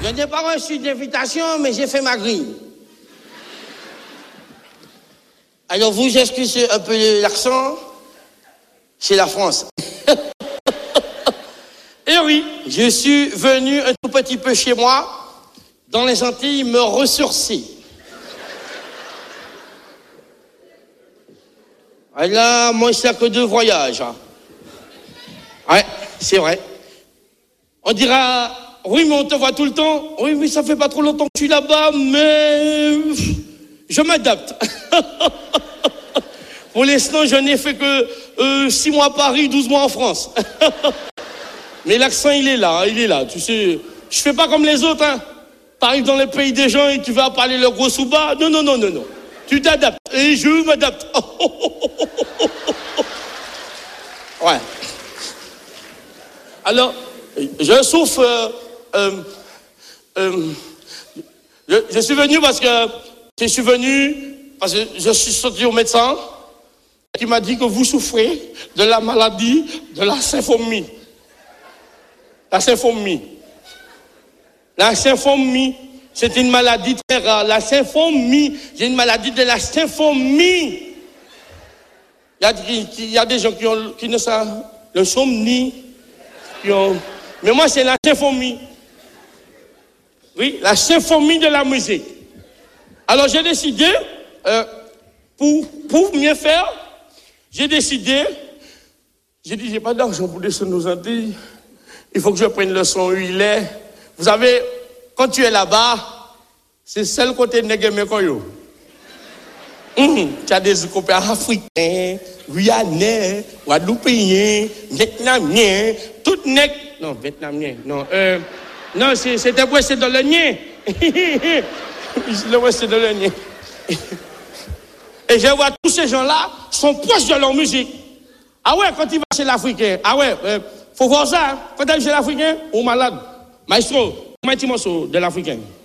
Je n'ai pas reçu d'invitation, mais j'ai fait ma grille. Alors vous, excusez un peu l'accent, c'est la France. Et oui, je suis venu un tout petit peu chez moi, dans les Antilles, me ressourcer. Et là, moi, c'est que 2 voyages. Hein. Ouais, c'est vrai. On dira, oui, mais on te voit tout le temps. Oui, mais ça fait pas trop longtemps que je suis là-bas, mais je m'adapte. Pour l'instant, je n'ai fait que 6 mois à Paris, 12 mois en France. Mais l'accent, il est là. Tu sais, je fais pas comme les autres, hein. T'arrives dans les pays des gens et tu vas parler le gros sous-bas. Non. Tu t'adaptes. Et je m'adapte. Ouais. Alors, je souffre. Je suis venu parce que je suis sorti au médecin qui m'a dit que vous souffrez de la maladie de la symphomie. La symphomie, c'est une maladie très rare. La symphomie, j'ai une maladie de la symphomie. Il y a des gens qui ne savent le somni. Mais moi, c'est la symphonie. Oui, la symphonie de la musique. Alors, j'ai décidé, pour mieux faire, j'ai dit, j'ai pas d'argent pour descendre aux Antilles. Il faut que je prenne le son où il est. Vous savez, quand tu es là-bas, c'est seul côté de Negemekoyo. Tu as des copains africains, guyanais, guadeloupéens, vietnamiens, tout nègres. Non, vietnamien, non. Non, c'était ouest de l'Oignon. Le ouest de l'Oignon. Et je vois tous ces gens-là sont proches de leur musique. Ah ouais, quand il va chez l'Africain, ah ouais, faut voir ça. Hein. Quand il va chez l'Africain, on est malade. Maestro, comment est-ce de l'Africain?